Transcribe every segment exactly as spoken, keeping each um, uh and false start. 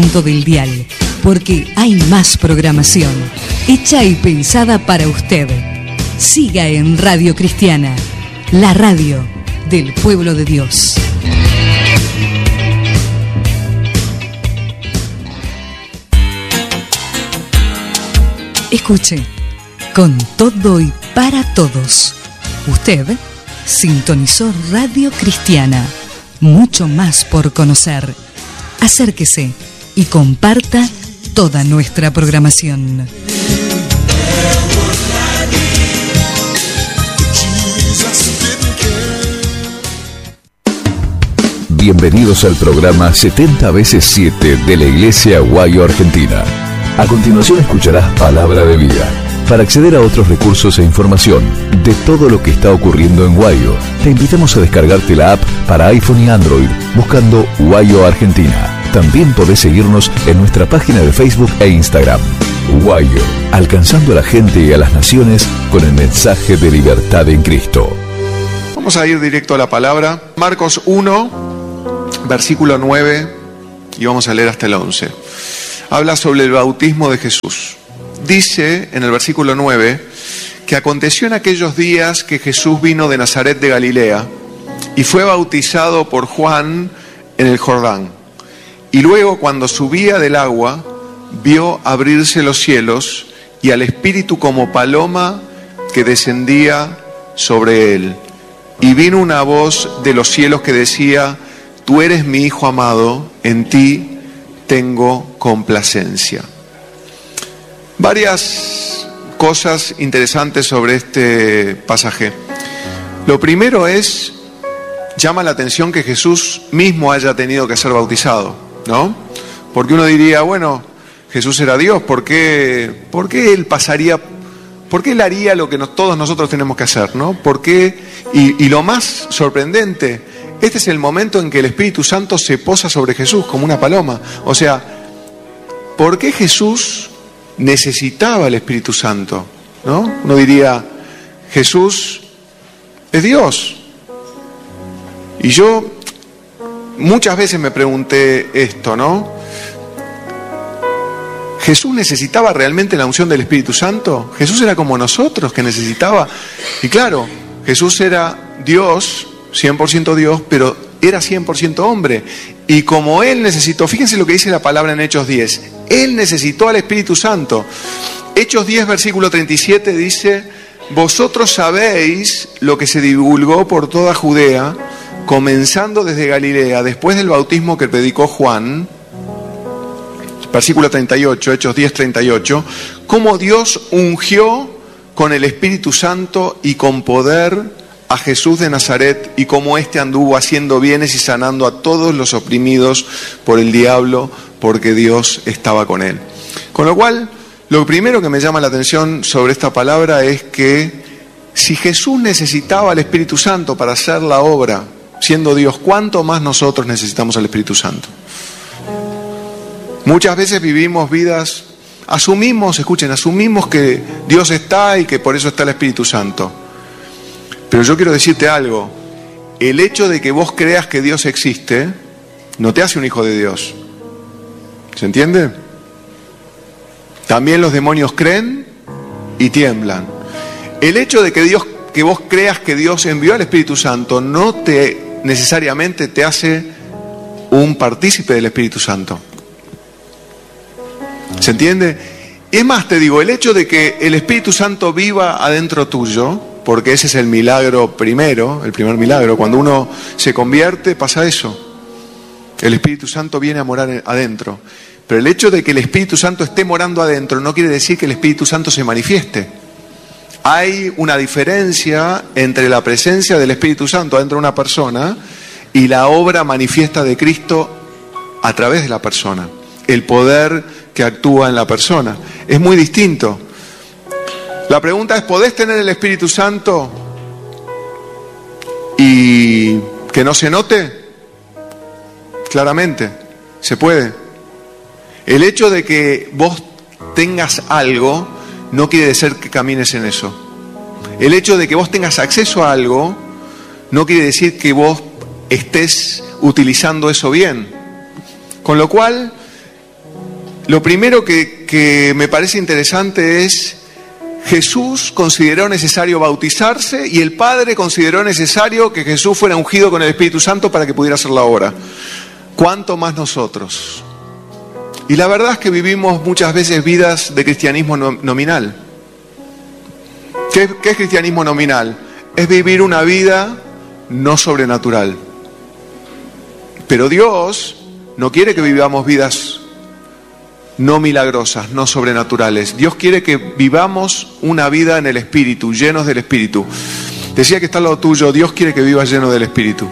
del dial, porque hay más programación, hecha y pensada para usted. Siga en Radio Cristiana, la radio del pueblo de Dios. Escuche, con todo y para todos. Usted sintonizó Radio Cristiana. Mucho más por conocer. Acérquese y comparta toda nuestra programación. Bienvenidos al programa setenta veces siete de la Iglesia Guayo Argentina. A continuación escucharás Palabra de Vida. Para acceder a otros recursos e información de todo lo que está ocurriendo en Guayo, te invitamos a descargarte la app para iPhone y Android buscando Guayo Argentina. También podés seguirnos en nuestra página de Facebook e Instagram. Guayo, alcanzando a la gente y a las naciones con el mensaje de libertad en Cristo. Vamos a ir directo a la palabra. Marcos uno, versículo nueve, y vamos a leer hasta el once. Habla sobre el bautismo de Jesús. Dice en el versículo nueve que aconteció en aquellos días que Jesús vino de Nazaret de Galilea y fue bautizado por Juan en el Jordán. Y luego, cuando subía del agua, vio abrirse los cielos y al Espíritu como paloma que descendía sobre él. Y vino una voz de los cielos que decía: Tú eres mi Hijo amado, en ti tengo complacencia. Varias cosas interesantes sobre este pasaje. Lo primero es, llama la atención que Jesús mismo haya tenido que ser bautizado, ¿no? Porque uno diría, bueno, Jesús era Dios, ¿por qué, por qué Él pasaría, por qué Él haría lo que nos, todos nosotros tenemos que hacer, ¿no? ¿Por qué? Y, y lo más sorprendente, este es el momento en que el Espíritu Santo se posa sobre Jesús como una paloma. O sea, ¿por qué Jesús necesitaba el Espíritu Santo? ¿No? Uno diría, Jesús es Dios. Y yo muchas veces me pregunté esto, ¿no? ¿Jesús necesitaba realmente la unción del Espíritu Santo? Jesús era como nosotros, que necesitaba. Y claro, Jesús era Dios, cien por ciento Dios, pero era cien por ciento hombre. Y como Él necesitó, fíjense lo que dice la palabra en Hechos diez, Él necesitó al Espíritu Santo. Hechos diez, versículo treinta y siete dice: Vosotros sabéis lo que se divulgó por toda Judea, comenzando desde Galilea, después del bautismo que predicó Juan. Versículo treinta y ocho, Hechos diez, treinta y ocho, cómo Dios ungió con el Espíritu Santo y con poder a Jesús de Nazaret, y cómo éste anduvo haciendo bienes y sanando a todos los oprimidos por el diablo, porque Dios estaba con él. Con lo cual, lo primero que me llama la atención sobre esta palabra es que si Jesús necesitaba al Espíritu Santo para hacer la obra, siendo Dios, ¿cuánto más nosotros necesitamos al Espíritu Santo? Muchas veces vivimos vidas, asumimos, escuchen, asumimos que Dios está y que por eso está el Espíritu Santo. Pero yo quiero decirte algo, el hecho de que vos creas que Dios existe, no te hace un hijo de Dios. ¿Se entiende? También los demonios creen y tiemblan. El hecho de que Dios, que vos creas que Dios envió al Espíritu Santo, no te necesariamente te hace un partícipe del Espíritu Santo. ¿Se entiende? Es más, te digo, el hecho de que el Espíritu Santo viva adentro tuyo, porque ese es el milagro primero, el primer milagro, cuando uno se convierte pasa eso. El Espíritu Santo viene a morar adentro. Pero el hecho de que el Espíritu Santo esté morando adentro no quiere decir que el Espíritu Santo se manifieste. Hay una diferencia entre la presencia del Espíritu Santo adentro de una persona y la obra manifiesta de Cristo a través de la persona. El poder que actúa en la persona. Es muy distinto. La pregunta es, ¿podés tener el Espíritu Santo y que no se note? Claramente, se puede. El hecho de que vos tengas algo no quiere decir que camines en eso. El hecho de que vos tengas acceso a algo no quiere decir que vos estés utilizando eso bien. Con lo cual, lo primero que, que me parece interesante es: Jesús consideró necesario bautizarse y el Padre consideró necesario que Jesús fuera ungido con el Espíritu Santo para que pudiera hacer la obra. ¿Cuánto más nosotros? Y la verdad es que vivimos muchas veces vidas de cristianismo nominal. ¿Qué, qué es cristianismo nominal? Es vivir una vida no sobrenatural. Pero Dios no quiere que vivamos vidas no milagrosas, no sobrenaturales. Dios quiere que vivamos una vida en el Espíritu, llenos del Espíritu. Decía que está al lado tuyo: Dios quiere que vivas lleno del Espíritu.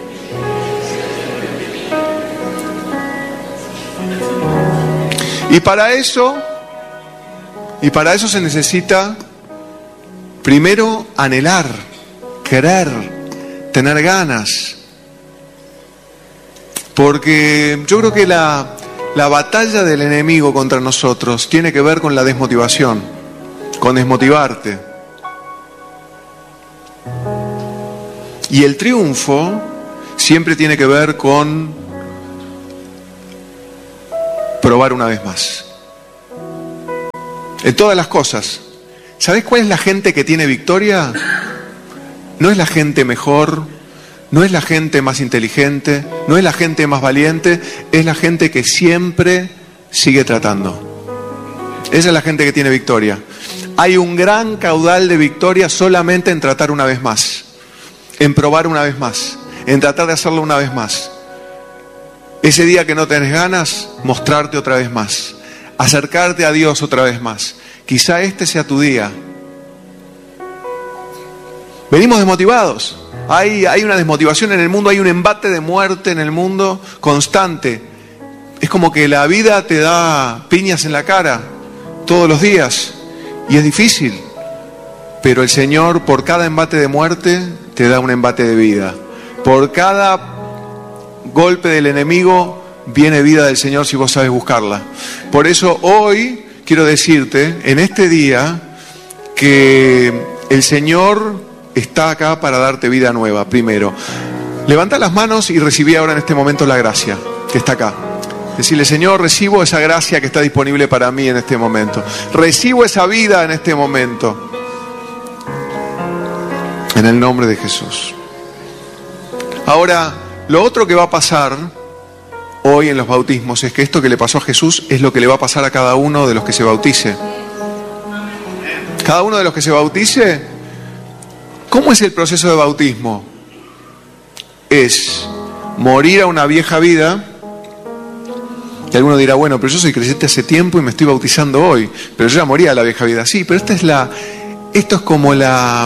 Y para eso, y para eso se necesita primero anhelar, querer, tener ganas. Porque yo creo que la, la batalla del enemigo contra nosotros tiene que ver con la desmotivación, con desmotivarte. Y el triunfo siempre tiene que ver con probar una vez más. En todas las cosas. ¿Sabés cuál es la gente que tiene victoria? No es la gente mejor, no es la gente más inteligente, no es la gente más valiente, es la gente que siempre sigue tratando. Esa es la gente que tiene victoria. Hay un gran caudal de victoria solamente en tratar una vez más, en probar una vez más, en tratar de hacerlo una vez más. Ese día que no tenés ganas, mostrarte otra vez más, acercarte a Dios otra vez más. Quizá este sea tu día. Venimos desmotivados. Hay, hay una desmotivación en el mundo, hay un embate de muerte en el mundo constante. Es como que la vida te da piñas en la cara todos los días y es difícil. Pero el Señor, por cada embate de muerte, te da un embate de vida. Por cada golpe del enemigo viene vida del Señor si vos sabes buscarla. Por eso hoy quiero decirte, en este día, que el Señor está acá para darte vida nueva. Primero, levanta las manos y recibí ahora en este momento la gracia que está acá. Decirle: Señor, recibo esa gracia que está disponible para mí en este momento. Recibo esa vida en este momento. En el nombre de Jesús. Ahora, lo otro que va a pasar hoy en los bautismos es que esto que le pasó a Jesús es lo que le va a pasar a cada uno de los que se bautice. Cada uno de los que se bautice, ¿cómo es el proceso de bautismo? Es morir a una vieja vida. Y alguno dirá: bueno, pero yo soy creyente hace tiempo y me estoy bautizando hoy, pero yo ya morí a la vieja vida. Sí, pero esta es la, esto es como la...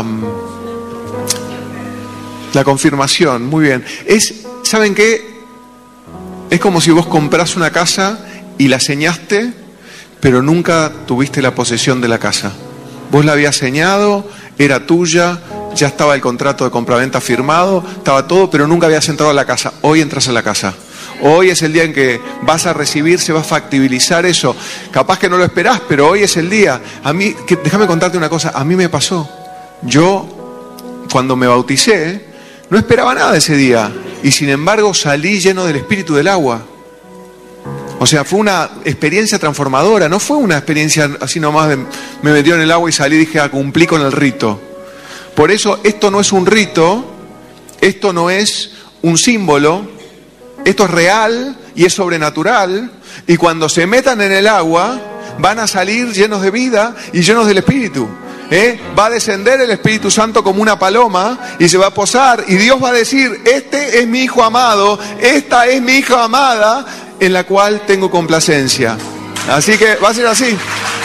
La confirmación, muy bien. Es, ¿saben qué? Es como si vos comprás una casa y la señaste, pero nunca tuviste la posesión de la casa. Vos la habías señado, era tuya, ya estaba el contrato de compraventa firmado, estaba todo, pero nunca habías entrado a la casa. Hoy entras a la casa. Hoy es el día en que vas a recibir, se va a factibilizar eso. Capaz que no lo esperás, pero hoy es el día. A mí, que, déjame contarte una cosa, a mí me pasó. Yo, cuando me bauticé, no esperaba nada ese día y sin embargo salí lleno del espíritu del agua. O sea, fue una experiencia transformadora, no fue una experiencia así nomás de me metió en el agua y salí y dije: ah, cumplí con el rito. Por eso esto no es un rito, esto no es un símbolo, esto es real y es sobrenatural, y cuando se metan en el agua van a salir llenos de vida y llenos del Espíritu. ¿Eh? Va a descender el Espíritu Santo como una paloma y se va a posar y Dios va a decir: este es mi hijo amado, esta es mi hija amada en la cual tengo complacencia. Así que va a ser así.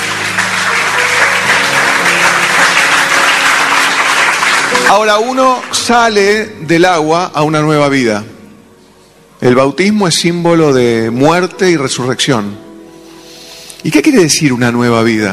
Ahora uno sale del agua a una nueva vida. El bautismo es símbolo de muerte y resurrección. ¿Y qué quiere decir una nueva vida?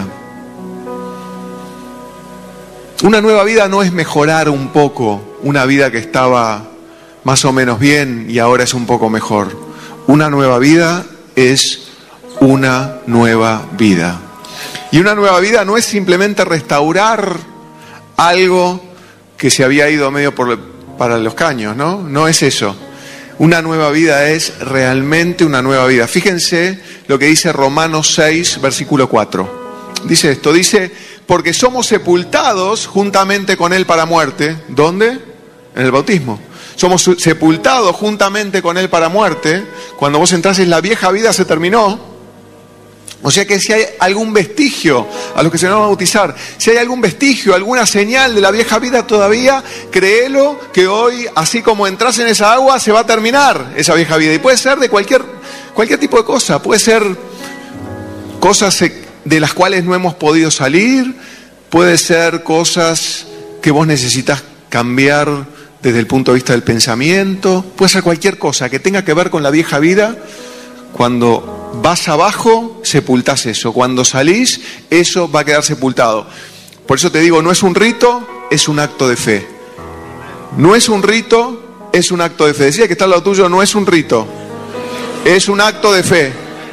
Una nueva vida no es mejorar un poco una vida que estaba más o menos bien y ahora es un poco mejor. Una nueva vida es una nueva vida. Y una nueva vida no es simplemente restaurar algo que se había ido medio por, para los caños, ¿no? No es eso. Una nueva vida es realmente una nueva vida. Fíjense lo que dice Romanos seis, versículo cuatro. Dice esto, dice, porque somos sepultados juntamente con Él para muerte. ¿Dónde? En el bautismo. Somos sepultados juntamente con Él para muerte. Cuando vos entrás en la vieja vida se terminó. O sea que si hay algún vestigio, a los que se van a bautizar, si hay algún vestigio, alguna señal de la vieja vida todavía, créelo que hoy, así como entras en esa agua, se va a terminar esa vieja vida. Y puede ser de cualquier, cualquier tipo de cosa. Puede ser cosas de las cuales no hemos podido salir. Puede ser cosas que vos necesitas cambiar desde el punto de vista del pensamiento. Puede ser cualquier cosa que tenga que ver con la vieja vida. Cuando vas abajo, sepultás eso. Cuando salís, eso va a quedar sepultado. Por eso te digo, no es un rito, es un acto de fe. No es un rito, es un acto de fe. Decía que está al lado tuyo, no es un rito, es un acto de fe.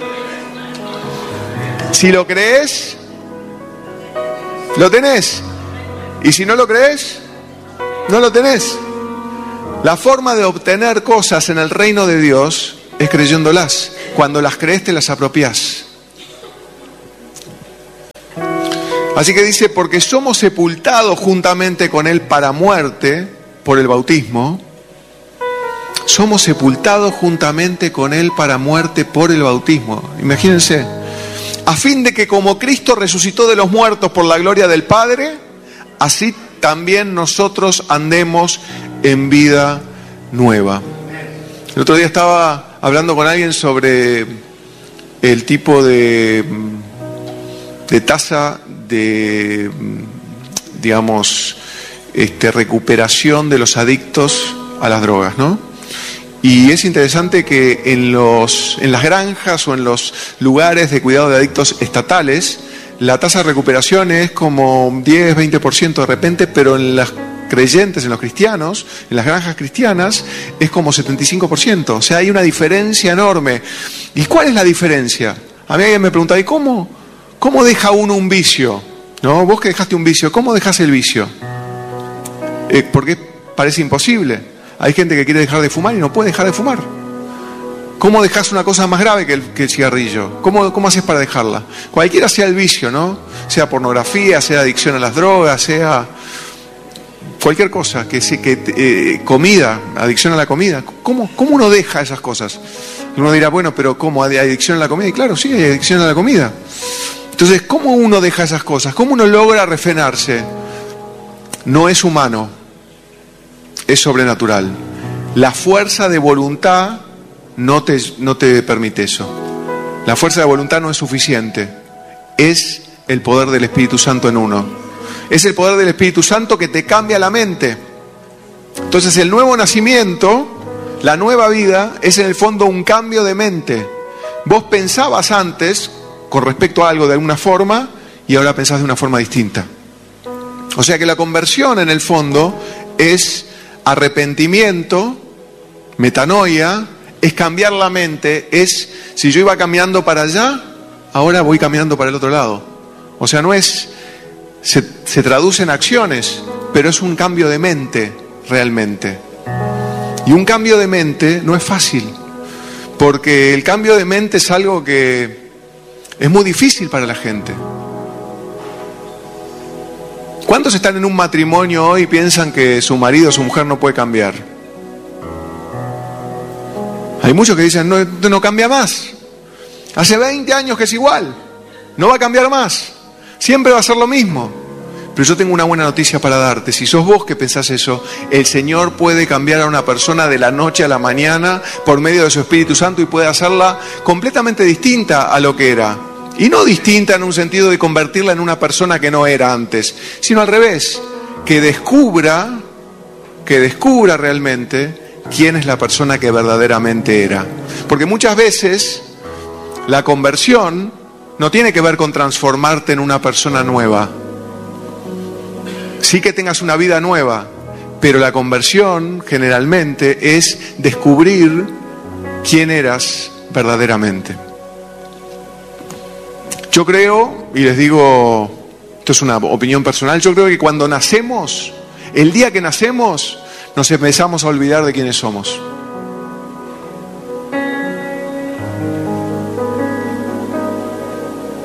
Si lo crees, lo tenés. Y si no lo crees, no lo tenés. La forma de obtener cosas en el reino de Dios es creyéndolas. Cuando las crees te las apropiás. Así que dice, porque somos sepultados juntamente con Él para muerte, por el bautismo. Somos sepultados juntamente con Él para muerte por el bautismo. Imagínense. A fin de que como Cristo resucitó de los muertos por la gloria del Padre, así también nosotros andemos en vida nueva. El otro día estaba hablando con alguien sobre el tipo de, de tasa de, digamos, este, recuperación de los adictos a las drogas, ¿no? Y es interesante que en, los, en las granjas o en los lugares de cuidado de adictos estatales, la tasa de recuperación es como diez, veinte por ciento de repente, pero en las creyentes, en los cristianos, en las granjas cristianas, es como setenta y cinco por ciento. O sea, hay una diferencia enorme. ¿Y cuál es la diferencia? A mí alguien me pregunta, ¿y cómo, cómo deja uno un vicio? ¿No? Vos que dejaste un vicio, ¿cómo dejas el vicio? Eh, porque parece imposible. Hay gente que quiere dejar de fumar y no puede dejar de fumar. ¿Cómo dejas una cosa más grave que el, que el cigarrillo? ¿Cómo, ¿Cómo haces para dejarla? Cualquiera sea el vicio, ¿no? Sea pornografía, sea adicción a las drogas, sea cualquier cosa, que, que eh, comida, adicción a la comida. ¿Cómo, ¿Cómo uno deja esas cosas? Uno dirá, bueno, pero ¿cómo? ¿Hay adicción a la comida? Y claro, sí, hay adicción a la comida. Entonces, ¿cómo uno deja esas cosas? ¿Cómo uno logra refrenarse? No es humano, es sobrenatural. La fuerza de voluntad no te, no te permite eso. La fuerza de voluntad no es suficiente. Es el poder del Espíritu Santo en uno. Es el poder del Espíritu Santo que te cambia la mente. Entonces el nuevo nacimiento, la nueva vida, es en el fondo un cambio de mente. Vos pensabas antes con respecto a algo de alguna forma y ahora pensás de una forma distinta. O sea que la conversión en el fondo es arrepentimiento, metanoia, es cambiar la mente, es si yo iba caminando para allá, ahora voy caminando para el otro lado. O sea, no es... Se, se traduce en acciones, pero es un cambio de mente realmente. Y un cambio de mente no es fácil, porque el cambio de mente es algo que es muy difícil para la gente. ¿Cuántos están en un matrimonio hoy y piensan que su marido o su mujer no puede cambiar? Hay muchos que dicen, no, no cambia más. Hace veinte años que es igual, no va a cambiar más. Siempre va a ser lo mismo. Pero yo tengo una buena noticia para darte. Si sos vos que pensás eso, el Señor puede cambiar a una persona de la noche a la mañana por medio de su Espíritu Santo y puede hacerla completamente distinta a lo que era. Y no distinta en un sentido de convertirla en una persona que no era antes, sino al revés, que descubra, que descubra realmente quién es la persona que verdaderamente era. Porque muchas veces la conversión no tiene que ver con transformarte en una persona nueva. Sí que tengas una vida nueva, pero la conversión generalmente es descubrir quién eras verdaderamente. Yo creo, y les digo, esto es una opinión personal, yo creo que cuando nacemos, el día que nacemos, nos empezamos a olvidar de quiénes somos.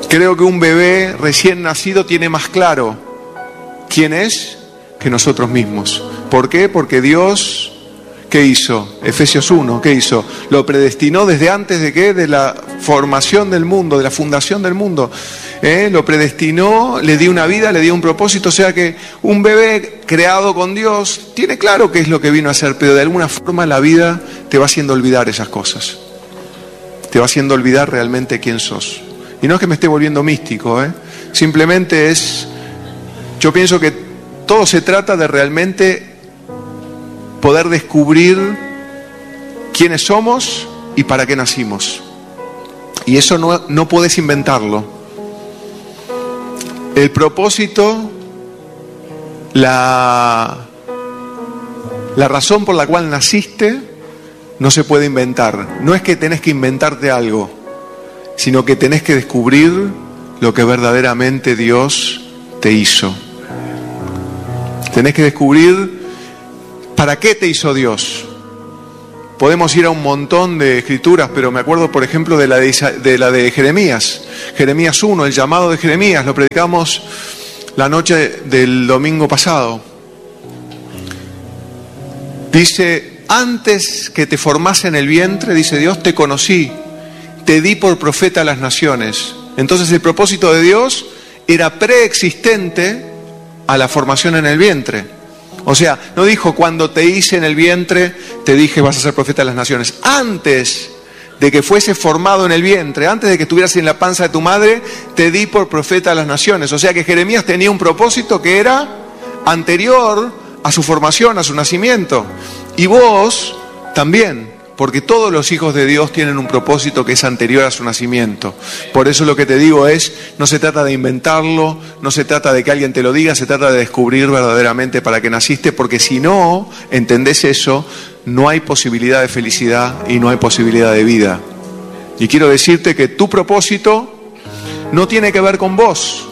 Creo que un bebé recién nacido tiene más claro quién es que nosotros mismos. ¿Por qué? Porque Dios, ¿qué hizo? Efesios uno, ¿qué hizo? Lo predestinó desde antes de qué? De la formación del mundo, de la fundación del mundo. ¿Eh? Lo predestinó, le dio una vida, le dio un propósito. O sea que un bebé creado con Dios tiene claro qué es lo que vino a hacer, pero de alguna forma la vida te va haciendo olvidar esas cosas. Te va haciendo olvidar realmente quién sos. Y no es que me esté volviendo místico, ¿eh? Simplemente es, yo pienso que todo se trata de realmente poder descubrir quiénes somos y para qué nacimos. Y eso no, no podés inventarlo. El propósito, la, la razón por la cual naciste, no se puede inventar. No es que tenés que inventarte algo, sino que tenés que descubrir lo que verdaderamente Dios te hizo. Tenés que descubrir para qué te hizo Dios. Podemos ir a un montón de escrituras, pero me acuerdo, por ejemplo, de la de, de, la de Jeremías. Jeremías uno, el llamado de Jeremías, lo predicamos la noche del domingo pasado. Dice, antes que te formase en el vientre, dice Dios, te conocí, te di por profeta a las naciones. Entonces el propósito de Dios era preexistente a la formación en el vientre. O sea, no dijo cuando te hice en el vientre, te dije vas a ser profeta de las naciones. Antes de que fuese formado en el vientre, antes de que estuvieras en la panza de tu madre, te di por profeta a las naciones. O sea que Jeremías tenía un propósito que era anterior a su formación, a su nacimiento. Y vos también, porque todos los hijos de Dios tienen un propósito que es anterior a su nacimiento. Por eso lo que te digo es, no se trata de inventarlo, no se trata de que alguien te lo diga, se trata de descubrir verdaderamente para qué naciste, porque si no entendés eso, no hay posibilidad de felicidad y no hay posibilidad de vida. Y quiero decirte que tu propósito no tiene que ver con vos.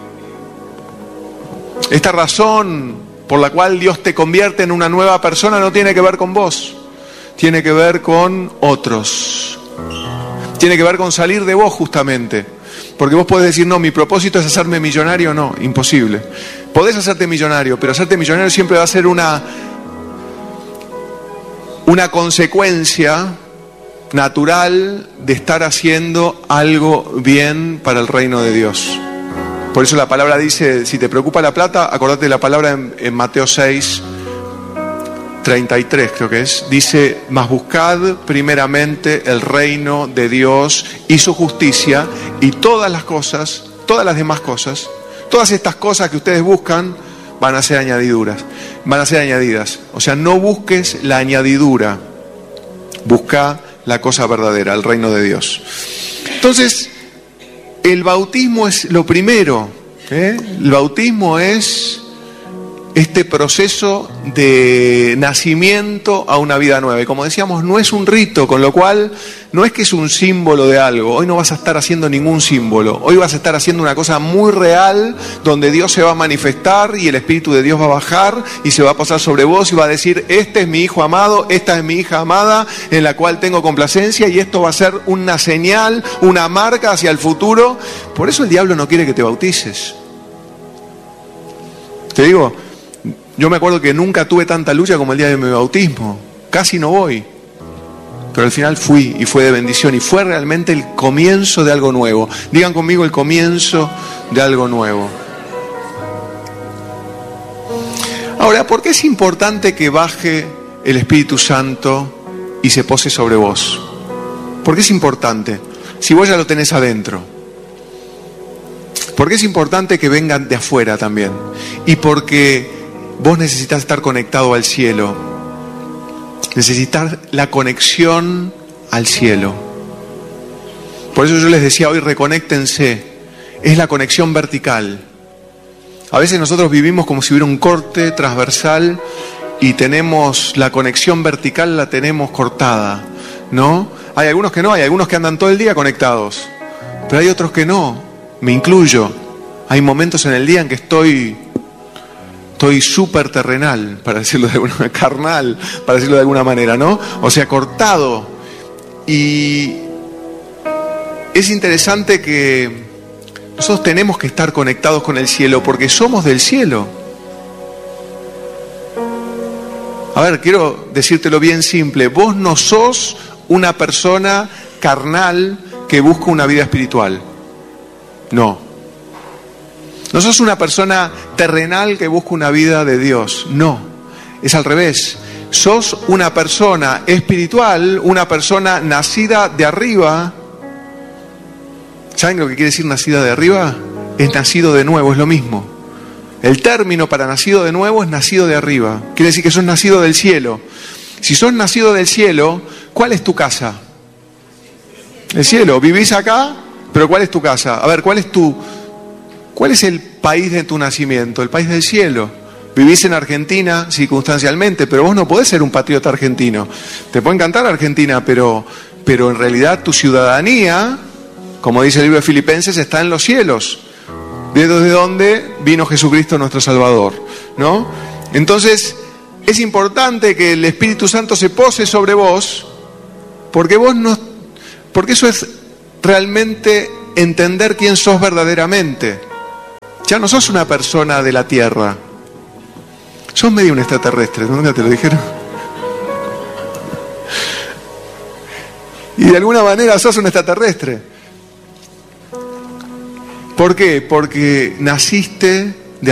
Esta razón por la cual Dios te convierte en una nueva persona no tiene que ver con vos. Tiene que ver con otros. Tiene que ver con salir de vos justamente. Porque vos podés decir, no, mi propósito es hacerme millonario. No, imposible. Podés hacerte millonario, pero hacerte millonario siempre va a ser una, una consecuencia natural de estar haciendo algo bien para el reino de Dios. Por eso la palabra dice, si te preocupa la plata, acordate de la palabra en, en Mateo seis, treinta y tres creo que es, dice, mas buscad primeramente el reino de Dios y su justicia, y todas las cosas, todas las demás cosas, todas estas cosas que ustedes buscan van a ser añadiduras, van a ser añadidas. O sea, no busques la añadidura, busca la cosa verdadera, el reino de Dios. Entonces, el bautismo es lo primero, ¿eh? El bautismo es este proceso de nacimiento a una vida nueva. Y como decíamos, no es un rito, con lo cual no es que es un símbolo de algo. Hoy no vas a estar haciendo ningún símbolo. Hoy vas a estar haciendo una cosa muy real, donde Dios se va a manifestar y el Espíritu de Dios va a bajar y se va a pasar sobre vos y va a decir, este es mi hijo amado, esta es mi hija amada, en la cual tengo complacencia, y esto va a ser una señal, una marca hacia el futuro. Por eso el diablo no quiere que te bautices. Te digo, yo me acuerdo que nunca tuve tanta lucha como el día de mi bautismo. Casi no voy. Pero al final fui y fue de bendición. Y fue realmente el comienzo de algo nuevo. Digan conmigo, el comienzo de algo nuevo. Ahora, ¿por qué es importante que baje el Espíritu Santo y se pose sobre vos? ¿Por qué es importante? Si vos ya lo tenés adentro. ¿Por qué es importante que vengan de afuera también? Y porque vos necesitas estar conectado al cielo. Necesitas la conexión al cielo. Por eso yo les decía hoy, reconéctense. Es la conexión vertical. A veces nosotros vivimos como si hubiera un corte transversal y tenemos la conexión vertical, la tenemos cortada, ¿no? Hay algunos que no, hay algunos que andan todo el día conectados, pero hay otros que no, me incluyo. Hay momentos en el día en que estoy Estoy súper terrenal, para decirlo de alguna manera, carnal, para decirlo de alguna manera, ¿no? O sea, cortado. Y es interesante que Nosotros tenemos que estar conectados con el cielo porque somos del cielo. A ver, quiero decírtelo bien simple. Vos no sos una persona carnal que busca una vida espiritual. No. No sos una persona terrenal que busca una vida de Dios. No. Es al revés. Sos una persona espiritual, una persona nacida de arriba. ¿Saben lo que quiere decir nacida de arriba? Es nacido de nuevo, es lo mismo. El término para nacido de nuevo es nacido de arriba. Quiere decir que sos nacido del cielo. Si sos nacido del cielo, ¿cuál es tu casa? El cielo. ¿Vivís acá? Pero ¿cuál es tu casa? A ver, ¿cuál es tu, cuál es el país de tu nacimiento? El país del cielo. Vivís en Argentina circunstancialmente, pero vos no podés ser un patriota argentino. Te puede encantar Argentina, pero, pero en realidad tu ciudadanía, como dice el libro de Filipenses, está en los cielos, desde donde vino Jesucristo nuestro Salvador, ¿no? Entonces, es importante que el Espíritu Santo se pose sobre vos, porque vos no, porque eso es realmente entender quién sos verdaderamente. Ya no sos una persona de la tierra, sos medio un extraterrestre, ¿nunca te lo dijeron? Y de alguna manera sos un extraterrestre. ¿Por qué? Porque naciste